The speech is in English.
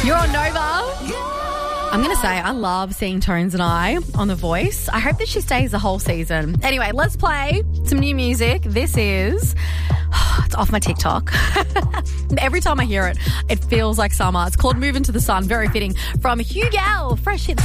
You're on Nova. I'm going to say I love seeing Tones and I on The Voice. I hope that she stays the whole season. Anyway, let's play some new music. This is... It's off my TikTok. Every time I hear it, it feels like summer. It's called Move Into the Sun. Very fitting. From Hugel. Fresh Hits.